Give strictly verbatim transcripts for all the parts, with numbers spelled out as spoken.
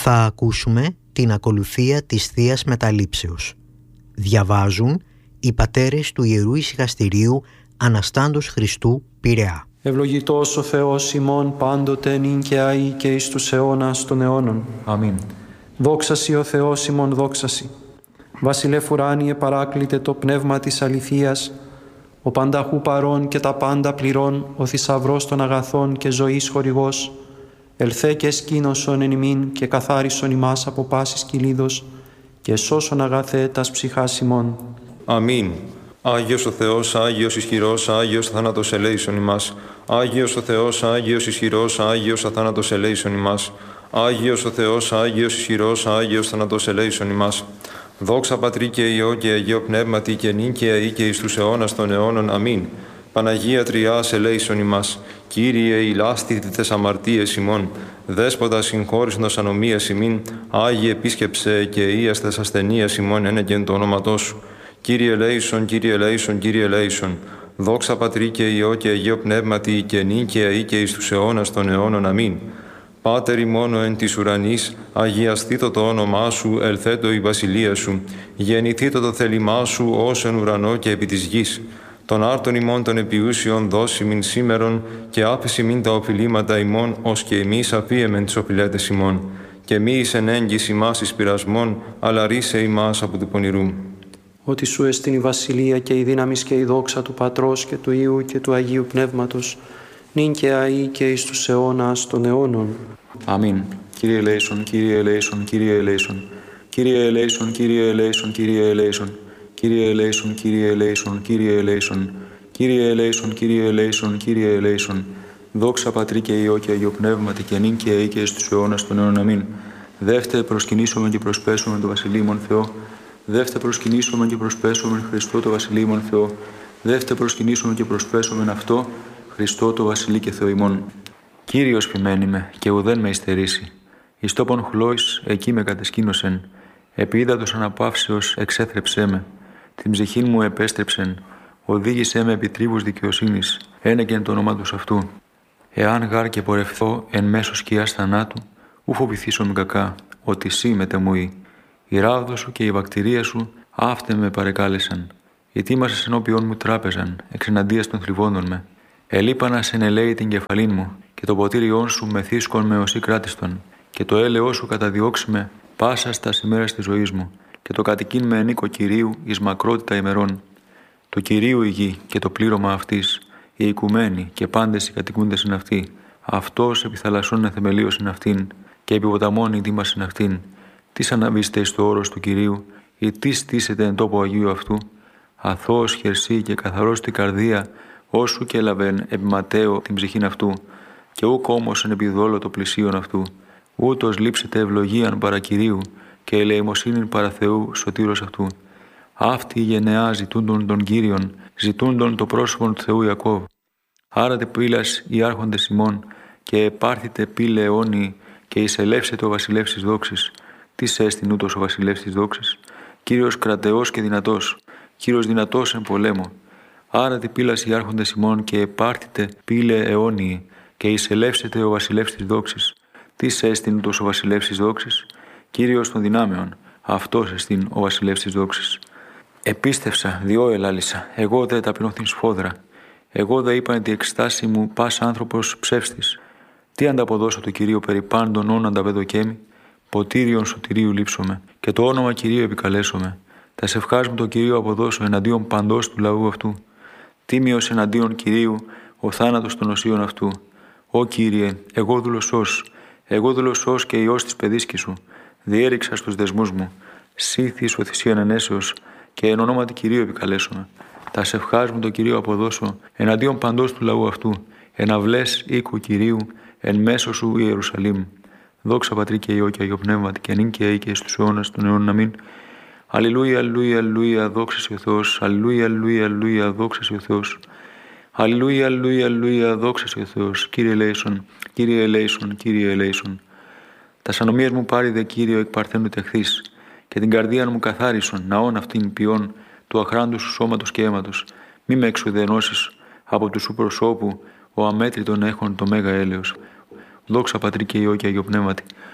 Θα ακούσουμε την ακολουθία της Θείας Μεταλήψεως. Διαβάζουν οι πατέρες του Ιερού Ησυχαστηρίου Αναστάντος Χριστού Πειραιά. Ευλογητός ο Θεός ημών πάντοτε νυν και αεί και εις τους αιώνας των αιώνων. Αμήν. Δόξα σοι ο Θεός ημών, δόξα σοι. Βασιλεύ ουράνιε παράκλητε το πνεύμα της αληθείας, ο πανταχού παρών και τα πάντα πληρών, ο θησαυρός των αγαθών και ζωής χορηγός, ελθέ και σκήνωσον εν ημίν και καθάρισον ημάς από πάσης κυλίδος και σώσον αγαθέ τας ψυχάς ημών. Αμήν. Άγιος ο Θεός, Άγιος ισχυρός, Άγιος αθάνατος ελέησον ημάς. Άγιος ο Θεός, Άγιος ισχυρός, Άγιος αθάνατος ελέησον ημάς. Άγιος ο Θεός, Άγιος ισχυρός, Άγιος θάνατος ελέησον ημάς. Δόξα Πατρί και Υιό και Αγίο Πνεύματι και νυν και αεί και εις τους αιώνας των αιώνων. Αμήν. Παναγία Τριάς ελέησον ημάς. Κύριε ηλάσθητη τες αμαρτίες ημών. Δέσποτα συγχώρησντος ανομίες ημίν. Άγιε επίσκεψε και ίας τες ασθενείας ημών ένεκεν το όνοματό σου. Κύριε ελέησον, Κύριε ελέησον, Κύριε ελέησον. Δόξα Πατρί και Υιό και Αγίο Πνεύματι και νυν και αεί και εις τους αιώνας των αιώνων. Αμήν. Πάτερ ημών εν της ουρανής, αγιαστήτω το όνομά σου, ελθέτω η βασιλεία σου. Γεννηθήτω το θέλημά σου ως εν ουρανό και επί της γης. Των άρτων ημών των επιούσιων δώσει μην σήμερον και άφηση μην τα οφειλήματα ημών, ως και εμείς αφίεμεν τις οφειλέτες ημών. Και μη εις εν έγκυς ημάς εις πειρασμών, αλλά ρίσε ημάς από του πονηρού. Ότι σου εστιν η βασιλεία και η δύναμις και η δόξα του Πατρός και του Υιού και του Αγίου Πνεύματος, νυν και αεί και εις τους αιώνας των αιώνων. Αμήν. Κύριε ελέησον, Κύριε ελέησον, Κύριε ελέησον. Κύριε ελέησον, Κύριε ελέησον, Κύριε ελέησον. Κύριε ελέησον, Κύριε ελέησον, Κύριε ελέησον. Κύριε ελέησον, Κύριε ελέησον, Κύριε ελέησον. Δόξα Πατρί και Υιό και Αγίο Πνεύματι και νυν και αεί και εις τους αιώνας των αιώνων. Αμήν. Δεύτε προσκυνήσουμε και προσπέσουμε το Βασιλείμον Θεό. Δεύτε προσκυνήσουμε και προσπέσουμε Χριστό το Βασιλείμον Θεό. Δεύτε προσκυνήσουμε και προσπέσουμε αυτό Χριστό το Βασιλεί και Θεό ημών. Κύριος ποιμένη με και ουδέν με υστερήσει. Εις τόπον χλώης εκεί με κατεσκήνωσεν. Επί ύδατος αναπαύσεως εξέθρεψέ με. Την ψυχήν μου επέστρεψεν. Οδήγησέ με επί τρίβους δικαιοσύνης. Ένεκεν το όνομα του αυτού. Εάν γάρ και πορευθώ εν μέσω σκιάς θανάτου, ου φοβηθήσω με κακά, ότι σύ μετεμούει. Η ράβδο σου και η βακτηρία σου αύτε με παρεκάλεσαν. Οι τίμασες ενώπιον μου τράπεζαν, εξεναντίας των θλιβόντων με. Ελείπανα σε ελέη την κεφαλήν μου, και το ποτήριόν σου με θύσκον με οσί κράτιστον, και το έλεό σου καταδιώξει με πάσα στα ημέρας της ζωής μου, και το κατοικίν με ενίκο Κυρίου εις μακρότητα ημερών. Το Κυρίου η γη και το πλήρωμα αυτής, οι οικουμένοι και πάντες οι κατοικούντες εν αυτή, αυτός επί θαλασσών εθεμελίωσιν αυτήν, και επί ποταμών η δήμασιν αυτήν. Τι αναβήστε εις το όρος του Κυρίου, ή τι στήσετε εν τόπο Αγίου αυτού, αθώος χερσί και καθαρός την καρδία, όσου και έλαβεν επιματέω την ψυχήν αυτού, και ούκ όμως εν επιδόλο το πλησίον αυτού, ούτως λείψετε ευλογίαν παρά Κυρίου, και ελεημοσύνην παρά Θεού σωτήρος αυτού. Αυτή η γενεά ζητούντον των Κύριων, ζητούντον το πρόσωπον του Θεού Ιακώβ. Άρατε πύλας οι άρχοντες ημών, και επάρθητε πύλε αιώνιοι, και εισελεύσετε ο βασιλεύς της δόξης. Τι έστιν ούτως ο βασιλεύς της δόξης, Κύριος κρατεός και δυνατός, Κύριος δυνατός εν πολέμο. Άρατε πύλας οι άρχοντες ημών, και επάρθητε πύλε αιώνιοι, και εισελεύσετε ο βασιλεύς της δόξης. Τι έστιν ούτως ο βασιλεύς της δόξης, Κύριος των δυνάμεων, αυτός εστιν ο βασιλεύς της δόξης. Επίστευσα, διό ελάλησα, εγώ δε ταπεινώθην σφόδρα. Εγώ δε είπαν τη εκστάση μου πας άνθρωπος ψεύστης. Τι ανταποδώσω το Κυρίο περί πάντων όν ανταπεδοκέμι, ποτήριον σωτηρίου λείψομαι, και το όνομα Κυρίου επικαλέσομαι. Τα σευχάς μου το Κυρίο αποδώσω εναντίον παντός του λαού αυτού. Τίμιος εναντίον Κυρίου ο θάνατος των οσίων αυτού. Ω Κύριε, εγώ δούλωσός, εγώ δούλωσός και Υιός της παιδίσκη σου, διέριξα στους δεσμούς μου. Σύθης ο θυσίαν ενέσεως, και εν ονόματι Κυρίου επικαλέσομαι. Τα σευχάς μου το Κυρίο αποδώσω εναντίον παντός του λαού αυτού. Εν αυλές οίκου Κυρίου, εν μέσω σου Ιερουσαλήμ. Δόξα Πατρί και Υιό και Αγίο Πνεύματι, και νυν και αεί και στους αιώνας των αιώνων. Αμήν. Αλληλούια, αλληλούια, αλληλούια, δόξα σε ο Θεός. Αλληλούια, αλληλούια, αλληλούια, δόξα σε ο Θεός. Αλληλούια, αλληλούια, αλληλούια, δόξα σε ο Θεός. Κύριε ελέησον, Κύριε ελέησον, Κύριε ελέησον. Τα σανομίες μου πάρει δε Κύριο εκ παρθένου τεχθείς, και την καρδία μου καθάρισον, ναών αυτήν ποιών, του αχράντου σου σώματος και αίματος. Μη με εξουδενώσεις από του σου προσώπου, ο αμέτρητον έχων το μέγα έλεος. Δόξα Πατρί και Υιό και Αγίο Πνεύματι.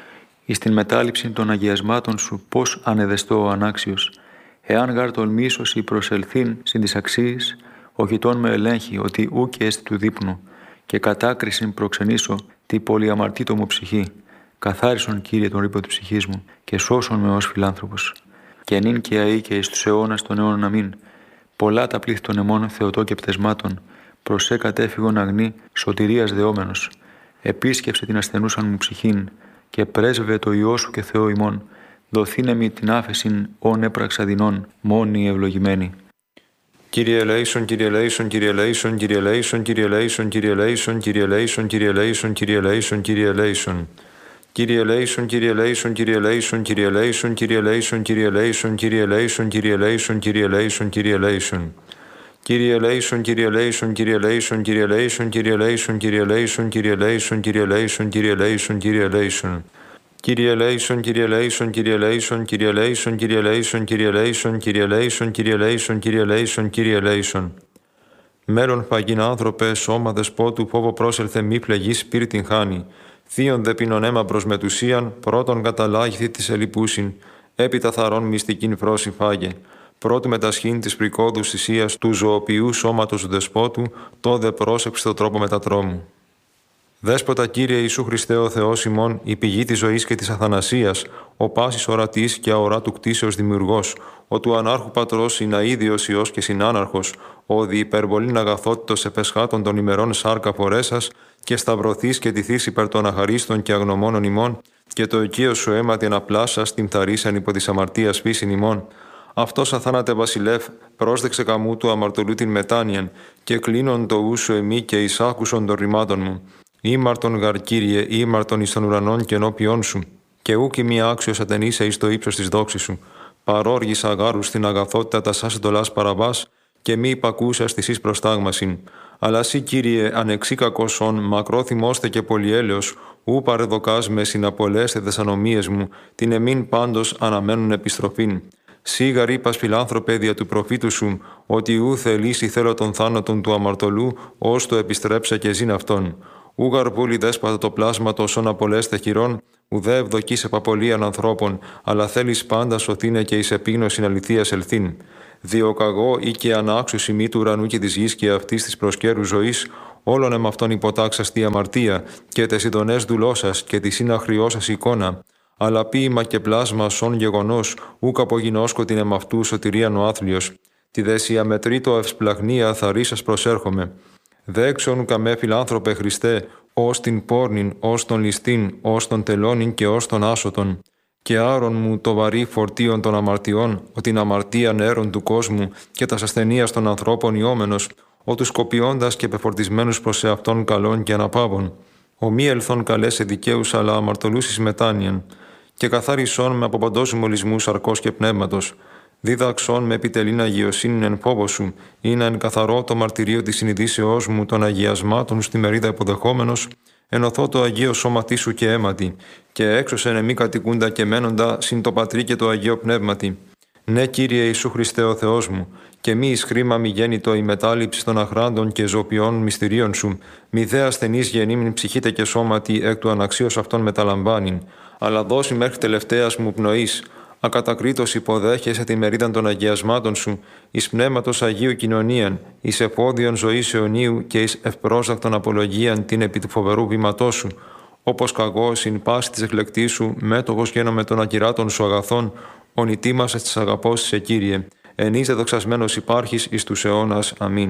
εις την μετάληψη των αγιασμάτων σου πώς ανεδεστώ ο ανάξιος. Εάν γάρ τολμήσω ή προσελθήν συν της αξίης, ο γειτόν με ελέγχει ότι ούκ έστι του δείπνου, και κατάκρισιν προξενήσω τη πολυαμαρτήτω μου ψυχή. Καθάρισον, Κύριε, τον ρήπο του ψυχής μου, και σώσον με ως φιλάνθρωπος. Και νυν και αεί και εις τους αιώνας των αιώνων αμήν. Πολλά τα πλήθη των αιμών Θεοτό και πτεσμάτων, προσέ κατέφυγον αγνή, σωτηρίας δεόμενος. Επίσκεψε την ασθενούσαν μου ψυχήν, και πρέσβε το Υιό σου και Θεό ημών. Δοθήνε μη την άφεσιν όν έπραξα δεινών, μόνοι ευλογημένοι. Κύριε ελέησον, Κύριε ελέησον, Κύριε ελέησον, Κύριε ελέησον, Κύριε ελέησον, Κύριε ελέησον, Κύριε ελέησον, Κύριε ελέησον, Κύριε ελέησον, Κύριε ελέησον. Κύριε ελέησον, Κύριε ελέησον, Κύριε ελέησον, Κύριε ελέησον, Κύριε ελέησον, Κύριε ελέησον, Κύριε ελέησον, Κύριε ελέησον, Κύριε ελέησον, Κύριε ελέησον. Κύριε ελέησον, Κύριε ελέησον, Κύριε ελέησον, Κύριε ελέησον, Κύριε ελέησον, Κύριε ελέησον, Κύριε ελέησον, Κύριε ελέησον, Κύριε ελέησον, Κύριε ελέησον. Κύριε ελέησον, Κύριε ελέησον, Κύριε ελέησον, Κύριε ελέησον, Κύριε ελέησον, Κύριε ελέησον, Κύριε ελέησον, Κύριε ελέησον, Κύριε ελέησον, Κύριε ελέησον. Μέλλον φαγήν άνθρωπε, σώμα δεσπότου, φόβο πρόσελθε μη πλεγείς σπίρτην χάνει. Θείον δε πίνον αίμα προς μετουσίαν, πρώτον καταλάγηθη της ελιπούσιν, έπειτα θαρών μυστικήν φρόσιν φάγε. Πρώτη μετασχήν της πρικόδους θυσίας του ζωοποιού σώματος του δεσπότου, το δε πρόσεξε το τρόπο μετατρόμου. Δέσποτα, Κύριε Ιησού Χριστέ ο Θεός ημών, η πηγή της ζωής και της αθανασίας, ο πάσης ορατής και αορά του κτίσεως δημιουργός, ο του ανάρχου πατρός συναίδιος Υιός και συνάναρχος, ο δι υπερβολήν αγαθότητος επεσχάτων των ημερών σάρκα φορέσας και σταυρωθείς και τηθείς υπέρ των αχαρίστων και αγνωμόνων ημών, και το οικείο σου αίμα την απλάσας την θαρίσαν υπό της αμαρτίας φύσιν ημών. Αυτός αθάνατε βασιλεύ, πρόσδεξε καμού του αμαρτωλού την μετάνοιαν, και κλείνον το ούσου εμεί και εισάκουσον των ρημάτων μου. Ήμαρτον γαρ Κύριε, ήμαρτον εις των ουρανών και ενώπιόν σου, και ούκ μη άξιος ατενήσε εις το ύψος της δόξης σου. Παρόργης αγάρου στην αγαθότητα τα σας εντολάς παραβάς, και μη υπακούσας της εις προστάγμασιν. Αλλά σύ, Κύριε, ανεξή κακόσον, μακρό θυμώστε και πολυέλεος, ου παρεδοκάς με συναπολέστε τες ανομίες μου, την εμήν πάντως αναμένουν επιστροφήν. Σύ γαρύπας φιλάνθρωπε δια του προφήτου σου, ότι ου θελήσει θέλω των θάνατων του αμαρτωλού, ως το επιστρέψε και ζήν αυτόν. Ου γαρβούλη δέσπατα το πλάσμα τόσων απολέστε χειρών, ουδέ ευδοκείς επαπολίαν ανθρώπων, αλλά θέλεις πάντα σωθήνε και εις επίγνωσιν αληθείας ελθύν. Διοκαγώ ή και ανάξωση μη του ουρανού και της γης και αυτής της προσκέρου ζωής, όλων εμ' αυτών υποτάξας τη αμαρτία, και τες ειδονές δουλώσας και τη συναχριώσας εικόνα. Αλλά ποίημα και πλάσμα σον γεγονός, ούκ απογινώσκω την εμ' αυτού σωτηρίαν ο άθλιος. Τη δέσια μετρήτω ευσπλαγνία θαρίσας προσέρχομαι. Δέξον καμέ φιλάνθρωπε Χριστέ, ως την πόρνην, ως τον ληστήν, ως τον τελώνην και ως τον άσωτον. Και άρον μου το βαρύ φορτίον των αμαρτιών, ο την αμαρτία νέρων του κόσμου και τας ασθενείας των ανθρώπων ιόμενος, ο τους κοπιώντας και πεφορτισμένους προς εαυτόν καλών και αναπάβων. Ο μη ελθόν καλέσε δικαίους, αλλά αμαρτωλούς εις μετάνοιαν. Και καθάρισόν με από παντός μολυσμού σαρκός και πνεύματος. Δίδαξόν με επιτελήν αγιοσύνην εν φόβο σου, ή να εν καθαρό το μαρτυρίο της συνειδήσεώς μου των αγιασμάτων στη μερίδα υποδεχόμενος, ενωθώ το Αγίο Σώματί σου και αίματι, και έξωσεν εμεί κατοικούντα και μένοντα συν το Πατρί και το Αγίο Πνεύματι. Ναι, Κύριε Ιησού Χριστέ ο Θεός μου, και μη εις χρήμα μη γέννητο η μετάληψη των αχράντων και ζωοποιών μυστηρίων σου, μη δε ασθενής γεννήμην ψυχήτε και σώματι εκ του αναξίως αυτών μεταλαμβάνειν, αλλά δώσει μέχρι τελευταίας μου πνοής. Ακατακρίτως υποδέχεσαι τη μερίδα των αγιασμάτων σου, εις πνεύματος Αγίου κοινωνίαν, εις εφόδιον ζωής αιωνίου και εις ευπρόσδακτον απολογίαν την επί του φοβερού βήματός σου, όπως καγώ συν πάση της εκλεκτής σου, μέτοχος γίνομαι των ακυράτων σου αγαθών, ονητήμασες της αγαπώσης σε Κύριε, εν είσαι δοξασμένος υπάρχεις εις τους αιώνας. Αμήν.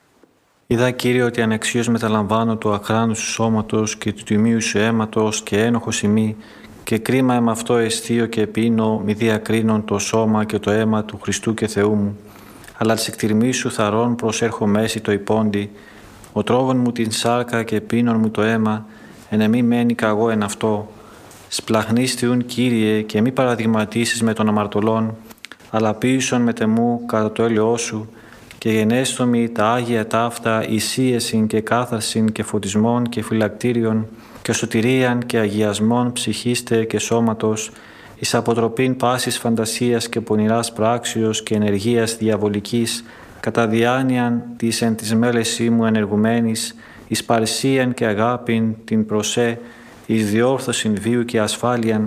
Είδα, Κύριε, ότι ανεξίως μεταλαμβάνω του αχράντου σου σώματος και του τιμίου σου αίματος και ένοχος ημί, και κρίμα εμ' αυτό εστίω και πίνω, μη διακρίνων το σώμα και το αίμα του Χριστού και Θεού μου. Αλλά της εκτιρμής σου θαρών προσέρχω μέση το υπόντι, ο τρώγων μου την σάρκα και πίνων μου το αίμα, εν εμή μένει καγώ εν αυτό. Σπλαχνίστιουν, Κύριε, και μη παραδειγματίσεις με των αμαρτωλών, αλλά ποίησον με τεμού κατά το έλεος σου, και γενέστομοι τα Άγια ταύτα εισίεσιν και κάθαρσιν και φωτισμών και φυλακτήριον, και σωτηρίαν και αγιασμών ψυχίστε και σώματος, εις αποτροπήν πάσης φαντασίας και πονηράς πράξεως και ενεργείας διαβολικής, κατά διάνοιαν της εν της μέλεσή μου ενεργουμένης, εις παρησίαν και αγάπην την προσέ, εις διόρθωσιν βίου και ασφάλιαν,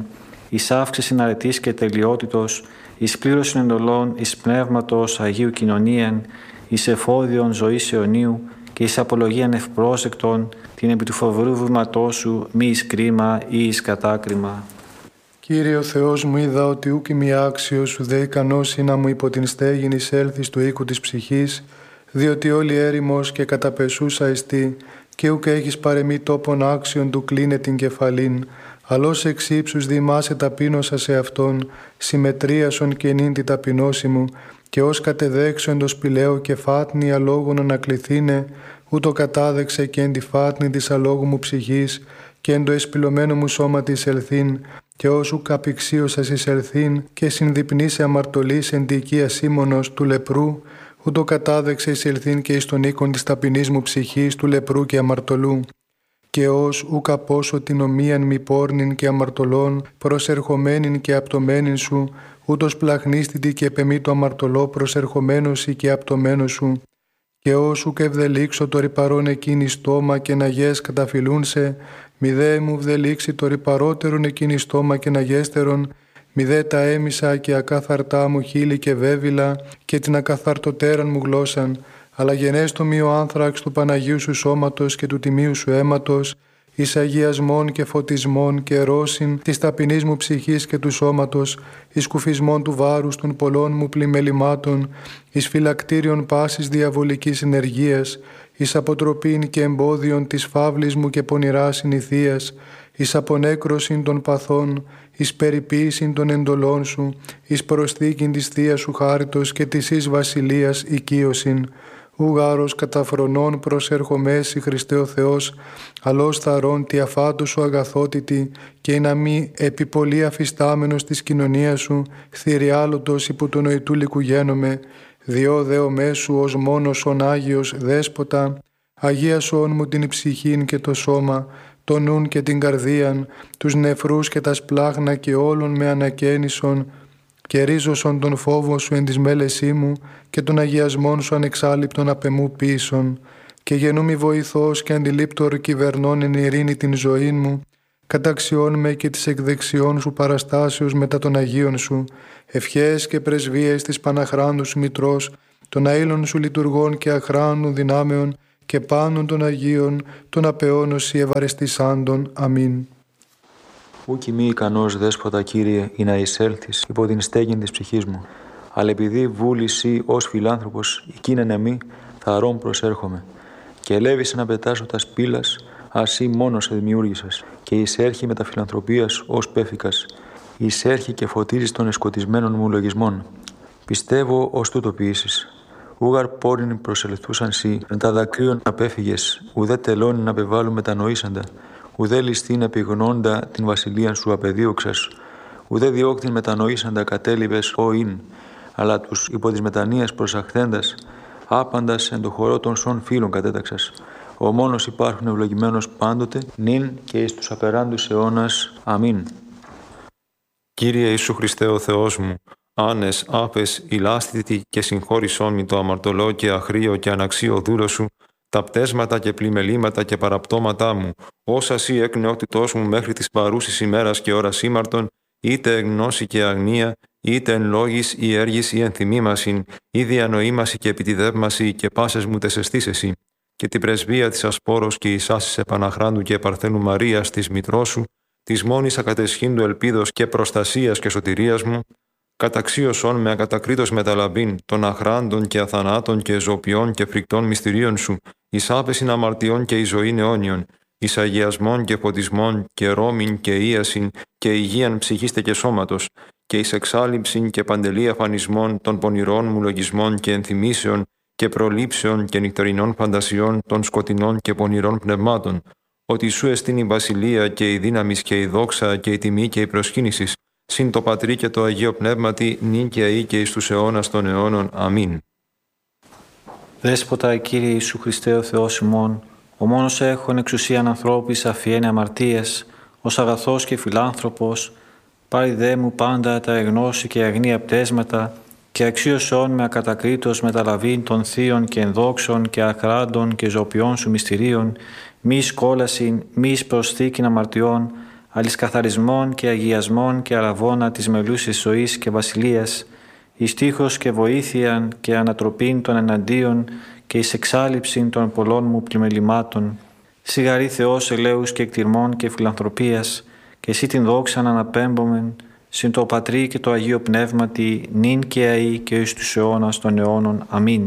εις αύξησιν αρετής και τελειότητος, εις πλήρωσιν εντολών, εις πνεύματος Αγίου κοινωνίαν, εις εφόδιον ζωής αιωνίου και εις απολογίαν ευπρόσεκτον, την επί του φοβερού βήματός σου, μη εις κρίμα ή εις κατάκριμα. Κύριε ο Θεός μου, είδα ότι ούκ είμαι άξιος σου δε ικανός να μου υπό την στέγην εισέλθεις του οίκου της ψυχής, διότι όλη έρημος και καταπεσούσα εστί, και ούκ έχεις παρεμή τόπον άξιον του κλείνε την κεφαλήν, αλλώς εξ ύψους δημάσαι ταπείνωσα σε αυτόν, συμμετρίασον και νυν τη ταπεινώση μου, και ως κατεδέξω εν το σπηλαίο και φάτνη αλόγων ανακληθήνε, ούτω κατάδεξε και εν τη φάτνη της αλόγου μου ψυχής, και εν το εσπηλωμένο μου σώμα της ελθύν, και όσου καπηξίωσας εισελθύν και συνδυπνήσε αμαρτωλής εν τη οικία Σίμωνος του λεπρού, ούτω κατάδεξε εισελθύν και εις τον οίκον της ταπεινής μου ψυχής του λεπρού και αμαρτωλού. Και ως ουκ απώσω την ομοίαν μη πόρνην και αμαρτωλών προσερχομένην και απτωμένην σου, ούτως πλαχνίστητη και επεμή το αμαρτωλό προσερχομένος ή και απτωμένος σου. Και όσου και ευδελίξω το ρυπαρόν εκείνη στόμα και να γες καταφυλούν σε, μη δε μου βδελίξει το ρυπαρότερον εκείνη στόμα και να γέστερον, μη δε τα έμισα και ακάθαρτά μου χείλη και βέβυλα και την ακαθαρτοτέραν μου γλώσσαν, αλλά γενέστο μη ο άνθραξ του Παναγίου σου σώματος και του τιμίου σου αίματος, εις αγιασμών και φωτισμών και ρώσιν της ταπεινής μου ψυχής και του σώματος, εις κουφισμών του βάρους των πολλών μου πλημελημάτων, εις φυλακτήριον πάσης διαβολικής ενεργείας, εις αποτροπήν και εμπόδιον της φαύλης μου και πονηράς συνηθίας, εις απονέκρωσιν των παθών, εις περιποίησιν των εντολών σου, εις προσθήκην της θείας σου χάριτος και της εις βασιλείας οικείωσιν. Ουγάρος καταφρονών προσερχομέσι Χριστέ ο Θεός, αλώς θαρών τη αφάτου σου αγαθότητη και να μη επιπολή αφιστάμενος της κοινωνίας σου, χθηριάλωτος υπό του νοητού λικουγένομαι, διό δεο μέσου ως μόνος ον Άγιος Δέσποτα, αγίασον μου την ψυχήν και το σώμα, το νουν και την καρδίαν, τους νεφρούς και τα σπλάχνα και όλων με ανακαίνισον, και ρίζωσον τον φόβο σου εν της μέλεσή μου και των αγιασμών σου ανεξάλληπτον απεμού πίσων, και γενούμι βοηθός και αντιλήπτορ κυβερνών εν ειρήνη την ζωή μου, καταξιών με και της εκδεξιών σου παραστάσεως μετά των Αγίων σου, ευχές και πρεσβείες της Παναχράντου σου Μητρός, των αήλων σου λειτουργών και αχράνου δυνάμεων και πάντων των Αγίων, των απεώνωση ευαρεστησάντων. Αμήν. Ούκ μη ικανός Δέσποτα Κύριε ή να εισέλθεις υπό την στέγην της ψυχής μου, αλλά επειδή βούλησι ως φιλάνθρωπος εκείνεν μη θαρών προσέρχομαι, και ελέβησε να πετάσω τα σπήλας, ασύ μόνος σε δημιούργησας, και εισέρχει με τα φιλανθρωπίας ως πέφικας, εισέρχει και φωτίζεις των εσκοτισμένων μου λογισμών. Πιστεύω ως τούτο ποιήσεις. Ούγαρ πόριν προσελθούσαν σοι, με τα δακρύων απέφυγες, ουδέ τελώνει να απεβάλλουν μετανοήσαντα, ουδέ ληστήν επιγνώντα την βασιλείαν σου απεδίωξας, ουδέ διώκτην μετανοήσαντα κατέλειβες ο ειν, αλλά τους υπό της μετανοίας προσαχθέντας, άπαντας εν το χορό των σών φίλων κατέταξας. Ο μόνος υπάρχουν ευλογημένος πάντοτε, νυν και εις τους απεράντους αιώνας. Αμήν. Κύριε Ιησού Χριστέ ο Θεός μου, άνες, άπες, ηλάστητη και συγχώρησόν μη το αμαρτωλό και αχρίο και αναξίο δούλο σου, τα πτέσματα και πλημελήματα και παραπτώματά μου, όσα σύ εκ νεότητός μου μέχρι της παρούσης ημέρας και ώρας ήμαρτον, είτε εν γνώση και αγνία, είτε εν λόγης ή έργης ή εν θυμήμασιν, ή διανοήμαση και επιτιδεύμαση και πάσες μου τεσεστήσεσι, και την πρεσβεία της ασπόρος και εις άσης επαναχράντου και παρθένου Μαρίας της μητρός σου, της μόνης ακατεσχύντου ελπίδος και προστασίας και σωτηρίας μου, καταξίωσον με ακατακρίτως μεταλαμπήν των αχράντων και αθανάτων και ζωπιών και φρικτών μυστηρίων σου, εις άπεσιν αμαρτιών και εις ζωήν αιώνιον, εις αγιασμών και φωτισμών και ρόμην και ίασιν και υγείαν ψυχήστε και σώματος, και εις εξάλληψιν και παντελή αφανισμών των πονηρών μου λογισμών και ενθυμίσεων και προλήψεων και νυχτερινών φαντασιών των σκοτεινών και πονηρών πνευμάτων, ότι σου εστίν η βασιλεία και η δύναμις και η δόξα και η τιμή και η προσκύνησης, συν το Πατρί και το Αγίο Πνεύματι, νυν και αεί και εις τους αιώνας των αιώνων. Αμήν. Δέσποτα, Κύριε Ιησού Χριστέ ο Θεός ημών, ο μόνος έχων εξουσίαν ανθρώπης αφιένει αμαρτίες, ως αγαθός και φιλάνθρωπος, πάρει δε μου πάντα τα εγνώση και αγνία πτέσματα, και αξίωσόν με ακατακρίτως μεταλαβήν των θείων και ενδόξων και αχράντων και ζωπιών σου μυστηρίων, μη σκολασιν, μη προσθήκην αμαρτιών, αλισκαθαρισμών και αγιασμών και αραβώνα της μελούσης ζωής και βασιλείας, εις τείχος και βοήθειαν και ανατροπήν των εναντίον και εις εξάλληψην των πολλών μου πλημελημάτων. Σιγαρή Θεός ελέους και εκτιρμών και φιλανθρωπίας, και εσύ την δόξαν αναπέμπομεν, συν το Πατρί και το Αγίο Πνεύματι, νυν και αεί και εις τους αιώνας των αιώνων. Αμήν.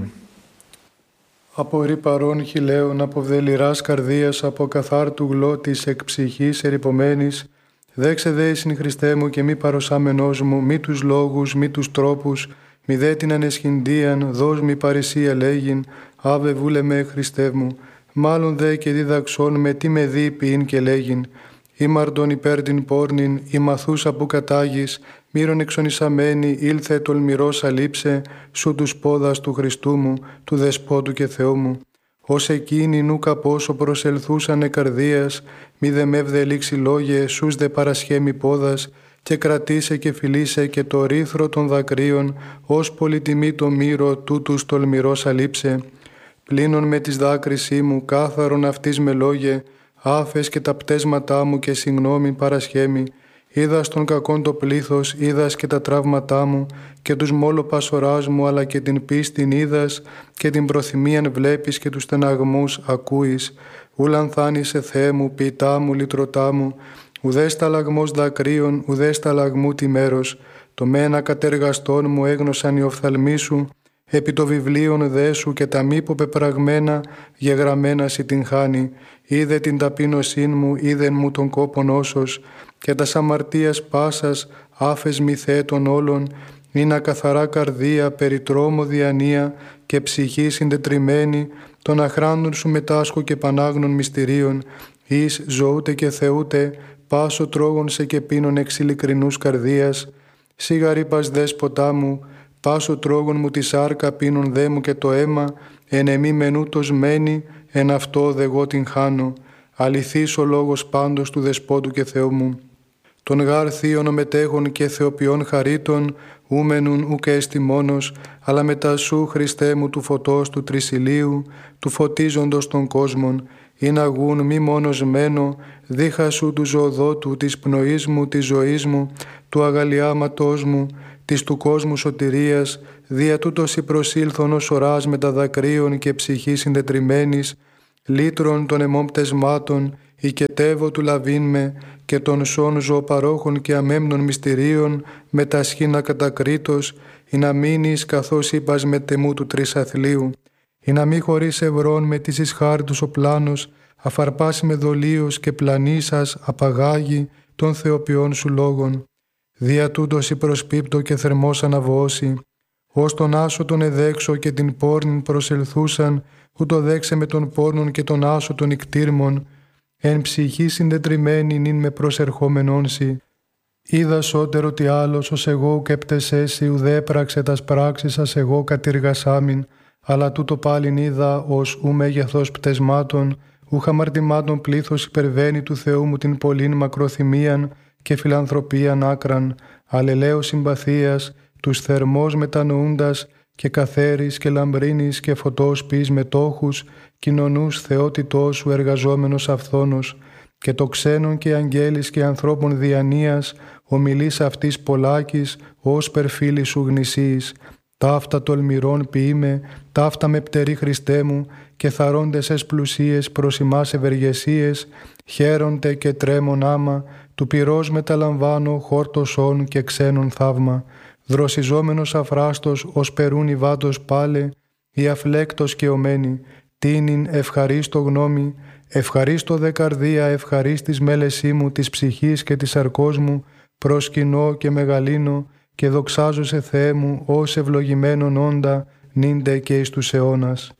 Απορρί παρών χιλέων από βδελιράς καρδίας, από καθάρτου γλώτης εκ ψυχής ερυπωμένης, δέξε δε εισιν Χριστέ μου και μη παροσάμενός μου, μη τους λόγους, μη τους τρόπους, μη δε την ανεσχυντίαν, δώσ' μη παρησία λέγειν, άβε βούλε με Χριστέ μου, μάλλον δε και δίδαξον με τι με δει ποιήν και λέγειν, ήμαρτον υπέρ την πόρνην, η μαθούσα που κατάγεις, μύρον εξονισαμένη, ήλθε τολμηρός αλείψε, σου τους πόδας του Χριστού μου, του Δεσπότου και Θεού μου. Ως εκείνοι νούκα πόσο προσελθούσανε καρδίας, μη δε μεύδε λήξη λόγε, σούς δε παρασχέμι πόδας, και κρατήσε και φιλήσε και το ρήθρο των δακρύων, ως πολυτιμή το μύρο τούτους τολμηρός αλείψε. Πλήνων με τις δάκρυσή μου, κάθαρον αυτής με λόγε, άφες και τα πτέσματά μου και συγγνώμη παρασχέμι. Είδας τον κακόν το πλήθος, είδας και τα τραύματά μου και τους μόλο πασοράς μου, αλλά και την πίστην είδας και την προθυμίαν βλέπεις και τους στεναγμούς ακούεις. Ούλαν θάνησε Θεέ μου, ποιητά μου, λυτρωτά μου, ουδές ταλαγμός δακρύων, ουδές ταλαγμού τη μέρος. Το μένα κατεργαστών μου έγνωσαν οι οφθαλμοί σου, επί το βιβλίον δε σου και τα μη πεπραγμένα γεγραμμένα σοι την χάνει. Είδε την ταπείνωσήν μου, είδεν μου τον κόπον όσος, και τας αμαρτίας πάσας άφες μη θέτων όλων, είναι καθαρά καρδία, περί τρόμο διανία και ψυχή συντετριμένη, των αχράντων σου μετάσχου και πανάγνων μυστηρίων, εις ζωούτε και θεούτε, πάσο τρόγων σε και πίνων εξ ειλικρινούς καρδίας, σίγαρη πας δέσποτά μου, πάσο τρόγων μου τη σάρκα πίνων δε μου και το αίμα, εν εμή μενούτος μένει, εν αυτό δε εγώ την χάνω. Αληθής ο λόγος πάντως του Δεσπότου και Θεού μου. Τον γάρ θείων μετέχων και θεοποιών χαρίτων, ούμενουν ουκ έστι μόνος, αλλά μετά σου Χριστέ μου του φωτός του τρισιλίου, του φωτίζοντος των κόσμων, ειν αγούν μη μόνος μένω, δίχα σου του ζωοδότου, της πνοής μου, της ζωής μου, του αγαλιάματός μου, της του κόσμου σωτηρίας, δια τούτος η προσήλθον ως οράς με τα δακρύων και ψυχή συντετριμένης, λύτρων των αιμών πτεσμάτων, οικετεύω του λαβήν με, και των σών ζωοπαρόχων και αμέμνων μυστηρίων, με τα σχήνα κατακρίτως, ή να μείνεις καθώς είπας με τεμού του τρισαθλίου, ή να μη χωρίς ευρών με της ισχάρτους ο πλάνος, αφαρπάσει με δολίος και πλανήσας απαγάγει των θεοποιών σου λόγων. Δια τούτος η προσπίπτω και θερμός αναβώσει, ως τον άσο τον εδέξω και την πόρνην προσελθούσαν, ούτω δέξε με τον πόρνον και τον άσο των ικτήρμων, εν ψυχή συντετριμένη νυν με προσερχόμενόνσι. Είδα σώτερο τι άλλος ως εγώ ουκ επτεσέσι, ουδέ έπραξε τας πράξεις σας εγώ κατηργασάμιν, αλλά τούτο πάλιν είδα ως ου μέγεθος πτεσμάτων, ου χαμαρτημάτων πλήθος υπερβαίνει του Θεού μου την πολλήν μακροθυμίαν και φιλανθρωπίαν άκραν, αλλελέως συμπαθίας, τους θερμός μετανοούντας και καθαίρης και λαμπρίνης και φωτός ποιείς μετόχους, κοινωνούς θεότητός σου εργαζόμενος αυθόνος, και το ξένον και αγγέλης και ανθρώπων διανοίας, ομιλείς αυτής πολλάκης, ως περφίλη σου γνησίης. Ταύτα τολμηρών ποιείμαι, ταύτα με πτερή Χριστέ μου, και θαρόντες εσ πλουσίες προς ημάς ευεργεσίες, χαίρονται και τρέμον άμα, του πυρός μεταλαμβάνω χόρτωσόν και ξένον θαύμα. Δροσιζόμενος αφράστος ως περούν η βάτος πάλε, η αφλέκτος και ομένη, τίνην ευχαρίστω γνώμη, ευχαρίστω δε καρδία, ευχαρίστης μέλεσή μου της ψυχής και της αρκός μου, προσκυνώ και μεγαλύνω και δοξάζω σε Θεέ μου ως ευλογημένον όντα, νύντε και εις τους αιώνας.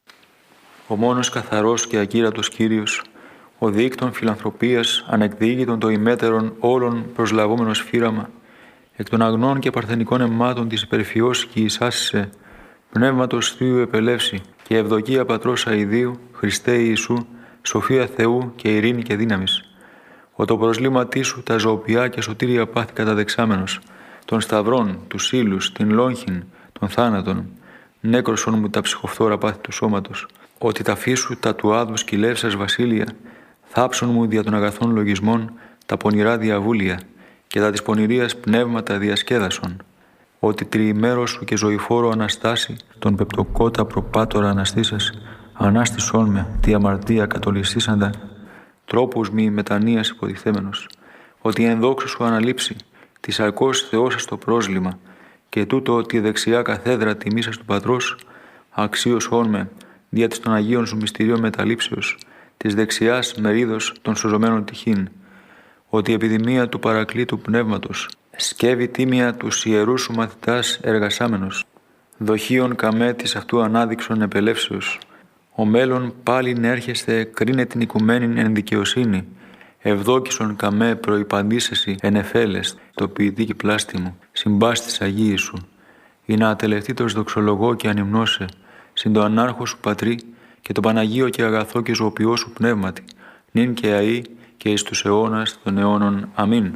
Ο μόνος καθαρός και ακύρατος Κύριος, ο δίκτων φιλανθρωπίας, ανεκδίκητον το ημέτερον όλων προσλαβόμενος φύραμα, εκ των αγνών και παρθενικών αιμμάτων της υπερφιός και εισάσισε, πνεύματος Θείου επελεύσει και ευδοκία Πατρός αηδίου, Χριστέ Ιησού, σοφία Θεού και ειρήνη και δύναμης. Ο το προσλήματί σου τα ζωοποιά και σωτήρια πάθη καταδεξάμενος, των σταυρών, τους ύλους, την λόγχην, των θάνατων, νέκρωσον μου τα ψυχοφθόρα πάθη του σώματος, ότι τα φύσου τα του άδου κυλεύσας βασίλεια, θάψον μου δια των αγαθών λογισμών, τα πονηρά διαβούλια και τα της πονηρίας πνεύματα διασκέδασον, ότι τριημέρο σου και ζωηφόρο Αναστάση, τον πεπτοκότα προπάτορα αναστήσας, ανάστησόν με τη αμαρτία κατολιστήσαντα, τρόπους μη μετανοίας υποτιθέμενος, ότι εν δόξα σου αναλείψει, τη σαρκός Θεώσας το πρόσλημα, και τούτο τη δεξιά καθέδρα τιμήσας του Πατρός, αξίωσόν με, δια της των Αγίων σου μυστηρίων μεταλήψεως, της δεξιάς μερίδος των σωζωμένων τυχήν, ότι η επιδημία του παρακλήτου πνεύματος, σκεύει τίμια τους ιερούς σου μαθητάς εργασάμενος, δοχείων καμέ της αυτού ανάδειξον επελεύσεως, ο μέλλον πάλιν έρχεστε κρίνε την οικουμένην εν δικαιοσύνη, ευδόκισον καμέ προϋπαντήσεσι εν εφέλες, το ποιητή πλάστη μου, συμπάστης Αγίη σου, ή να ατελευτήτως δοξολογώ και ανυμνώσε, συν το ανάρχο σου Πατρί και το Παναγίο και αγαθό και ζωοποιό σου πνεύματι, νυν και αεί και εις τους αιώνας των αιώνων. Αμήν.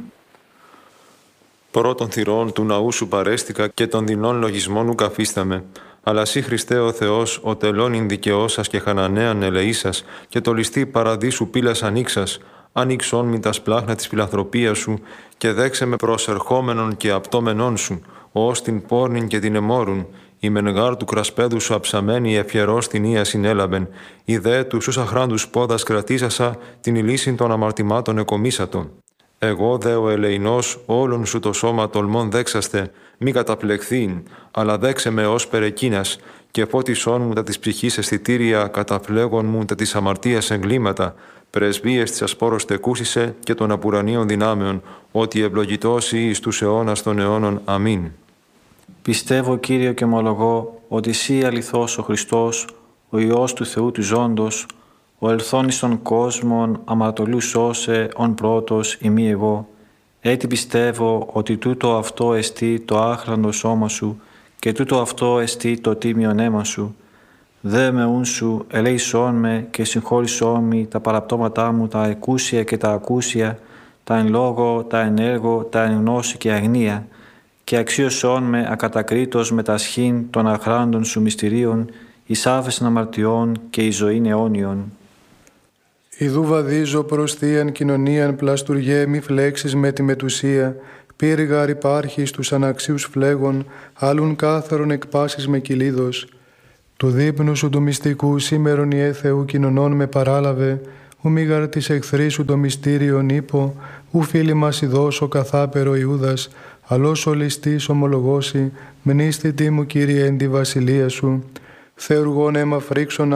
Πρώτων θυρών του ναού σου παρέστηκα και των δεινών λογισμών ου καφίσταμε. Αλλά σύ Χριστέ ο Θεός, ο τελώνην δικαιώσας και χανανέαν ελεήσας, και το ληστή παραδείσου πύλας ανοίξας, ανοίξον μη τα σπλάχνα της φιλανθρωπίας σου, και δέξε με προσερχόμενον και απτώμενον σου, ως την πόρνην και την εμόρουν, η μενγάρ του κρασπέδου σου αψαμένη ευχερός την ία συνέλαβεν, η δε του σους αχράντους πόδας κρατήσασα, την ηλίσιν των αμαρτημάτων εκομίσατον. Εγώ δε ο ελεηνός όλων σου το σώμα τολμών δέξαστε, μη καταπλεχθήν, αλλά δέξε με ως περεκίνας, και φώτισόν μου τα της ψυχής αισθητήρια, καταφλέγον μου τα της αμαρτίας εγκλήματα, πρεσβείες της ασπόρος τεκούσισε και των απουρανίων δυνάμεων, ότι ευλογητός εις τους αιώνας των αιώνων. Αμήν. Πιστεύω, Κύριε, και ομολογώ ότι εσύ αληθώς ο Χριστός, ο Υιός του Θεού του Ζώντος, ο ελθόν εις των κόσμων αμαρτωλού σώσε ον πρώτος ημί εγώ. Έτσι πιστεύω ότι τούτο αυτό εστί το άχραντο σώμα σου και τούτο αυτό εστί το τίμιον αίμα σου. Δε με ούν σου ελέησόν με και συγχώρησόν με τα παραπτώματά μου τα εκούσια και τα ακούσια, τα εν λόγω, τα εν έργο, τα εν γνώση και αγνία, και αξίωσόν με ακατακρίτως με τα σχήν των αχράντων σου μυστηρίων, εις άφεσιν αμαρτιών και εις ζωήν αιώνιον. Ιδού βαδίζω προς θείαν κοινωνίαν πλαστουργέ μη φλέξεις με τη μετουσία, πύργαρ υπάρχει στους αναξίους φλέγων, άλλουν κάθαρον εκπάσεις με κυλίδος. Του δείπνου σου του μυστικού σήμερον ιε Θεού κοινωνών με παράλαβε, ου μήγαρ της εχθρή σου το μυστήριον ύπο, ου φίλοι μας ειδώσω καθάπερο Ιούδας, αλλός ο ληστής ομολογώσει, μνήστητή μου Κύριε εν τη βασιλεία σου, θεουργών αίμα φρίξον